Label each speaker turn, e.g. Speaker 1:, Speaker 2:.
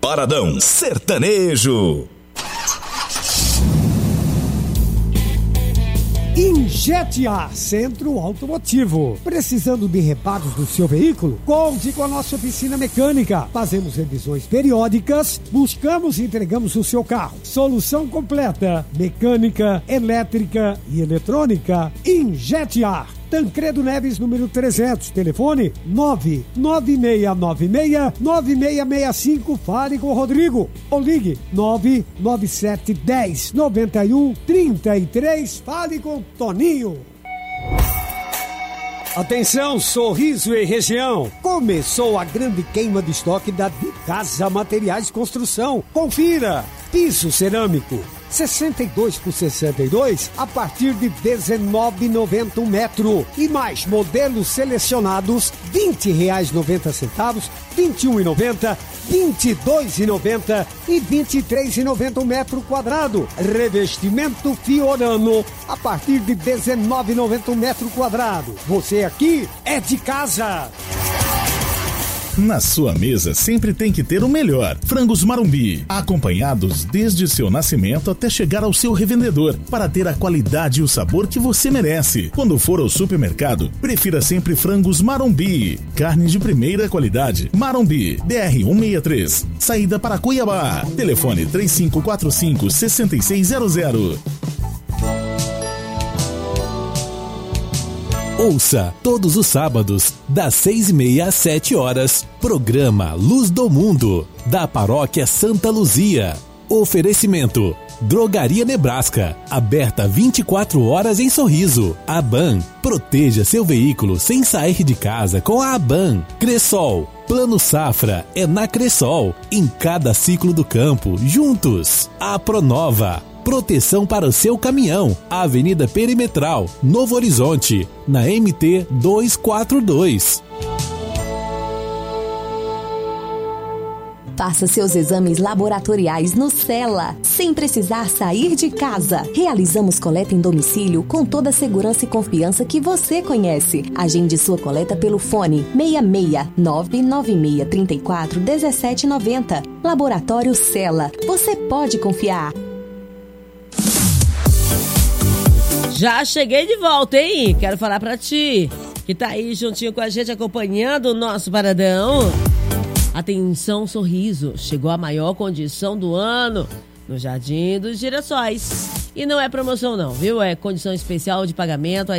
Speaker 1: Paradão Sertanejo.
Speaker 2: Injete A, Centro Automotivo. Precisando de reparos do seu veículo? Conte com a nossa oficina mecânica. Fazemos revisões periódicas, buscamos e entregamos o seu carro. Solução completa: mecânica, elétrica e eletrônica. Injete A. Tancredo Neves, número 300, telefone 99696-9665, fale com o Rodrigo, ou ligue 99710-9133, fale com o Toninho. Atenção, Sorriso e região, começou a grande queima de estoque da De Casa Materiais de Construção. Confira: piso cerâmico 62 por 62 a partir de R$19,90 um metro. E mais modelos selecionados R$20,90, R$21,90, R$22,90 e R$23,90 um metro quadrado. Revestimento Fiorano a partir de R$19,90 um metro quadrado. Você aqui é de casa.
Speaker 3: Na sua mesa sempre tem que ter o melhor. Frangos Marumbi, acompanhados desde seu nascimento até chegar ao seu revendedor, para ter a qualidade e o sabor que você merece. Quando for ao supermercado, prefira sempre Frangos Marumbi. Carne de primeira qualidade. Marumbi, BR-163, saída para Cuiabá. Telefone 3545-6600.
Speaker 4: Ouça todos os sábados, das 6h30 às 7h, programa Luz do Mundo, da Paróquia Santa Luzia. Oferecimento: Drogaria Nebraska, aberta 24 horas em Sorriso. Aban, proteja seu veículo sem sair de casa com a Aban. Cressol, Plano Safra é na Cressol, em cada ciclo do campo, juntos. A Pronova, proteção para o seu caminhão. Avenida Perimetral, Novo Horizonte, na MT 242.
Speaker 5: Faça seus exames laboratoriais no Cela, sem precisar sair de casa. Realizamos coleta em domicílio com toda a segurança e confiança que você conhece. Agende sua coleta pelo fone 66996341790. Laboratório Cela. Você pode confiar.
Speaker 6: Já cheguei de volta, hein? Quero falar pra ti que tá aí juntinho com a gente acompanhando o nosso Paradão. Atenção, Sorriso, chegou a maior condição do ano no Jardim dos Girassóis. E não é promoção não, viu? É condição especial de pagamento.